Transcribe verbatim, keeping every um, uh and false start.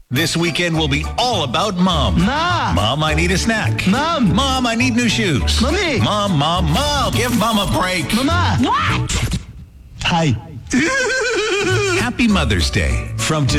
This weekend will be all about Mom. Ma! Mom, I need a snack. Mom! Mom, I need new shoes. Mommy! Mom, Mom, Mom, give Mom a break. Mama! What? Hi. Happy Mother's Day from